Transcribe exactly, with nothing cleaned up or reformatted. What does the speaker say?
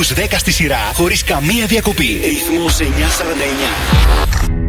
Ακούς δέκα στη σειρά, χωρίς καμία διακοπή. Ρυθμός εννιακόσια σαράντα εννιά.